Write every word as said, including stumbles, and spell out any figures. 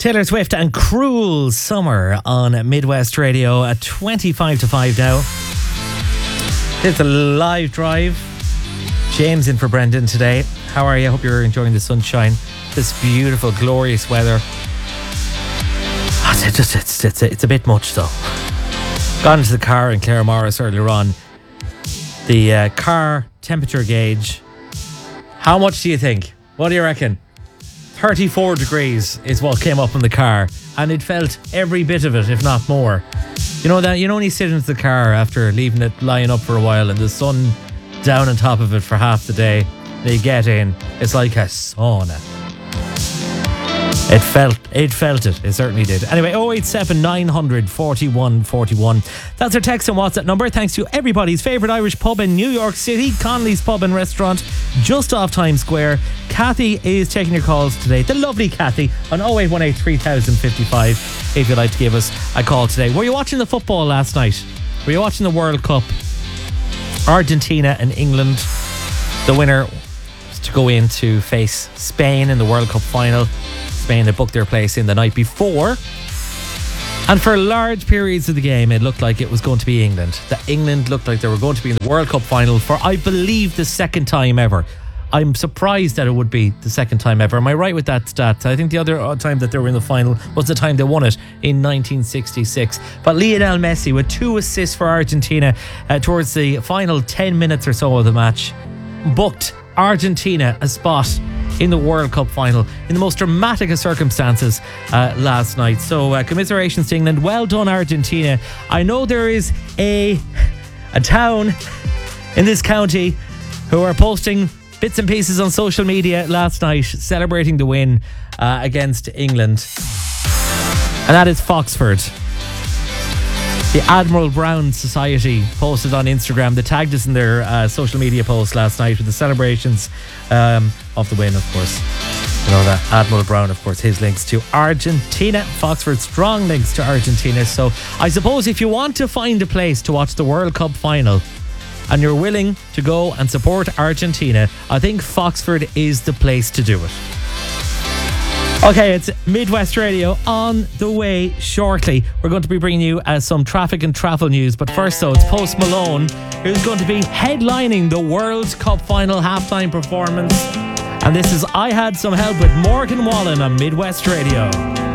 Taylor Swift and Cruel Summer on Midwest Radio at twenty-five to five now. It's a live drive. James in for Brendan today. How are you? I hope you're enjoying the sunshine. This beautiful, glorious weather. It's just it's it's a, it's a bit much though. Got into the car in Clare Morris earlier on. The uh, car temperature gauge. How much do you think? What do you reckon? thirty-four degrees is what came up in the car, and it felt every bit of it, if not more. You know that you know when you sit into the car after leaving it lying up for a while and the sun down on top of it for half the day, and you get in, it's like a sauna. It felt it felt it. It certainly did. Anyway, oh eight seven nine hundred forty-one forty-one. That's our text and WhatsApp number. Thanks to everybody's favourite Irish pub in New York City, Connolly's Pub and Restaurant, just off Times Square. Kathy is taking your calls today. The lovely Kathy on oh eight one eight three thousand fifty-five if you'd like to give us a call today. Were you watching the football last night? Were you watching the World Cup? Argentina and England. The winner was to go in to face Spain in the World Cup final. Spain had booked their place in the night before, and for large periods of the game it looked like it was going to be England. That England looked like they were going to be in the World Cup final for, I believe, the second time ever. I'm surprised that it would be the second time ever. Am I right with that stat? I think the other time that they were in the final was the time they won it in nineteen sixty-six. But Lionel Messi with two assists for Argentina uh, towards the final ten minutes or so of the match booked Argentina a spot in the World Cup final in the most dramatic of circumstances uh, last night. So uh, commiserations to England. Well done, Argentina. I know there is a a town in this county who are posting bits and pieces on social media last night celebrating the win uh, against England, and that is Foxford. The Admiral Brown Society posted on Instagram. They tagged us in their uh, social media post last night with the celebrations um, of the win, of course. You know that Admiral Brown, of course, his links to Argentina. Foxford, strong links to Argentina. So I suppose if you want to find a place to watch the World Cup final and you're willing to go and support Argentina, I think Foxford is the place to do it. Okay, it's Midwest Radio on the way shortly. We're going to be bringing you uh, some traffic and travel news. But first, though, it's Post Malone who's going to be headlining the World Cup final halftime performance. And this is I Had Some Help with Morgan Wallen on Midwest Radio.